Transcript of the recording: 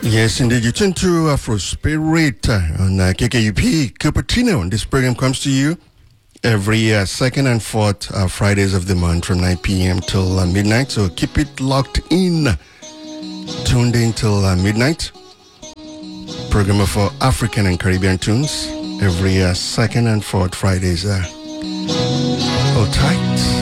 Yes, indeed. You tune to Afro Spirit on KKUP Cupertino. And this program comes to you every second and fourth Fridays of the month from 9 p.m. till midnight. So keep it locked in, tuned in till midnight. Program for African and Caribbean tunes every second and fourth Fridays. Hold tight.